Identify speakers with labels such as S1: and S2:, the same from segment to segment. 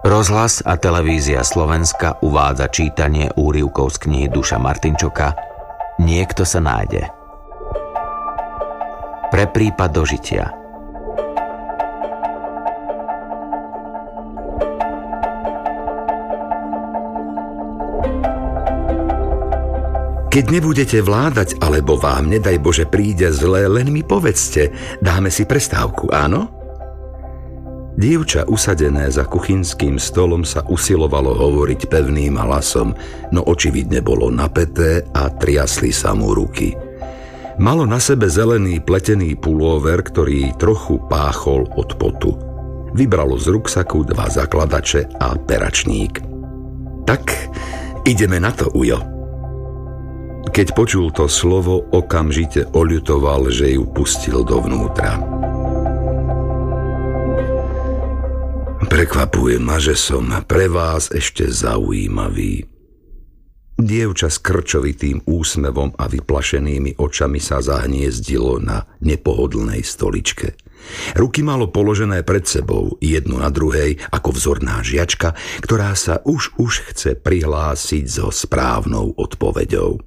S1: Rozhlas a televízia Slovenska uvádza čítanie úryvkov z knihy Duša Martinčoka Niekto sa nájde. Pre prípad dožitia.
S2: Keď nebudete vládať, alebo vám, nedaj Bože, príde zle, len mi povedzte, dáme si prestávku, áno? Dievča usadené za kuchynským stolom sa usilovalo hovoriť pevným hlasom, no očividne bolo napäté a triasli sa mu ruky. Malo na sebe zelený pletený pulóver, ktorý trochu páchol od potu. Vybralo z ruksaku 2 zakladače a peračník. Tak, ideme na to, ujo. Keď počul to slovo, okamžite oľutoval, že ju pustil dovnútra. Prekvapuje ma, že som pre vás ešte zaujímavý. Dievča s krčovitým úsmevom a vyplašenými očami sa zahniezdilo na nepohodlnej stoličke. Ruky malo položené pred sebou, jednu na druhej, ako vzorná žiačka, ktorá sa už chce prihlásiť so správnou odpoveďou.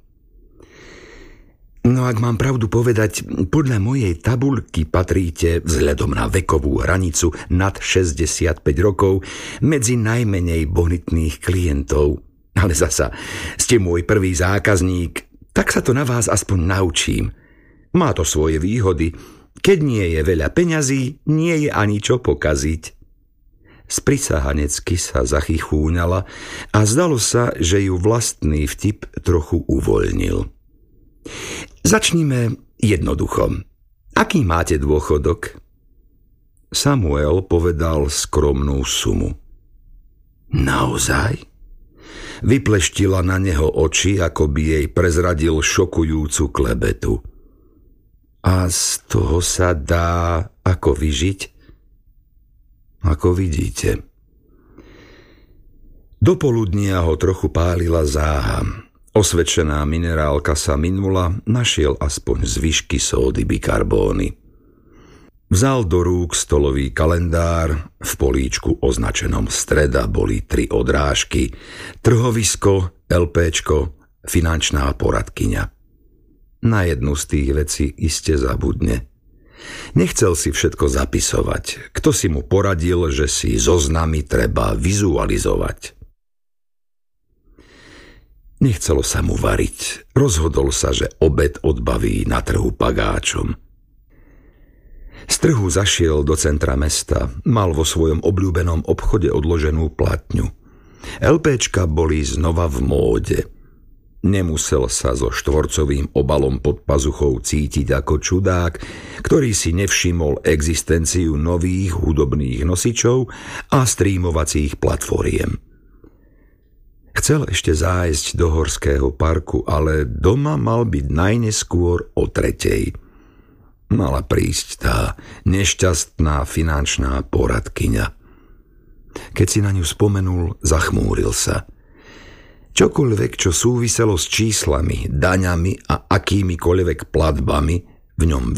S2: No ak mám pravdu povedať, podľa mojej tabuľky patríte vzhľadom na vekovú hranicu nad 65 rokov medzi najmenej bonitných klientov. Ale zasa, ste môj prvý zákazník, tak sa to na vás aspoň naučím. Má to svoje výhody. Keď nie je veľa peňazí, nie je ani čo pokaziť. Sprisahanecky sa zachychúňala a zdalo sa, že ju vlastný vtip trochu uvoľnil. Začnime jednoducho. Aký máte dôchodok? Samuel povedal skromnú sumu. Naozaj? Vypleštila na neho oči, ako by jej prezradil šokujúcu klebetu. A z toho sa dá ako vyžiť? Ako vidíte. Do poludnia ho trochu pálila záha. Osvedčená minerálka sa minula, našiel aspoň zvyšky sódy bikarbóny. Vzal do rúk stolový kalendár, v políčku označenom streda boli 3 odrážky, trhovisko, LPčko, finančná poradkyňa. Na jednu z tých vecí iste zabudne. Nechcel si všetko zapisovať. Kto si mu poradil, že si zoznamy treba vizualizovať? Nechcelo sa mu variť. Rozhodol sa, že obed odbaví na trhu pagáčom. Z trhu zašiel do centra mesta. Mal vo svojom obľúbenom obchode odloženú platňu. LPčka boli znova v móde. Nemusel sa so štvorcovým obalom pod pazuchou cítiť ako čudák, ktorý si nevšimol existenciu nových hudobných nosičov a streamovacích platformiem. Chcel ešte zájsť do horského parku, ale doma mal byť najneskôr o 3:00. Mala prísť tá nešťastná finančná poradkyňa. Keď si na ňu spomenul, zachmúril sa. Čokoľvek, čo súviselo s číslami, daňami a akýmikoľvek platbami, v ňom